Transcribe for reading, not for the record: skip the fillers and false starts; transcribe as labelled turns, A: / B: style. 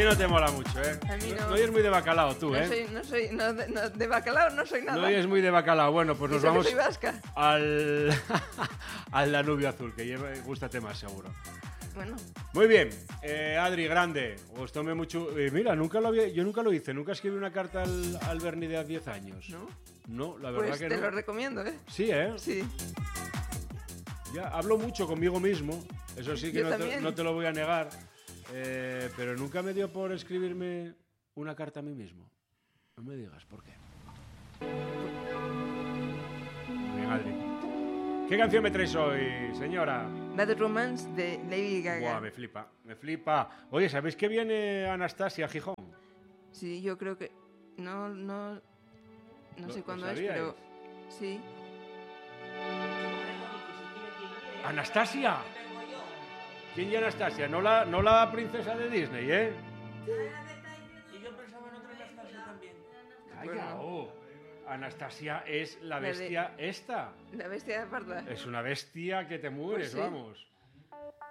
A: no te mola mucho, ¿eh?
B: A mí no.
A: No eres muy de bacalao tú, ¿eh?
B: De bacalao no soy nada.
A: No eres muy de bacalao. Bueno, pues nos vamos
B: Soy vasca.
A: al Danubio Azul, que gústate más, seguro.
B: Bueno.
A: Muy bien, Adri, grande, gustóme mucho. Mira, yo nunca lo hice, nunca escribí una carta al Berni de hace 10 años.
B: ¿No?
A: No, la verdad
B: Pues
A: que
B: te
A: no.
B: lo recomiendo, ¿eh?
A: Sí, ¿eh?
B: Sí.
A: Ya hablo mucho conmigo mismo, eso sí que
B: Yo también.
A: no te lo voy a negar, pero nunca me dio por escribirme una carta a mí mismo. No me digas por qué. Muy bien, Adri. ¿Qué canción me traes hoy, señora?
B: Bad Romance de Lady Gaga.
A: Buah, me flipa. Oye, ¿sabéis que viene Anastasia a Gijón?
B: Sí, yo creo que... No sé cuándo es,
A: sabíais?
B: pero... Sí.
A: ¡Anastasia! ¿Quién y Anastasia? No la princesa de Disney, ¿eh?
C: Y yo pensaba en otra Anastasia también.
A: Calla, Anastasia es la bestia esta.
B: La bestia de parda.
A: Es una bestia que te mueres,
B: Pues sí.
A: vamos.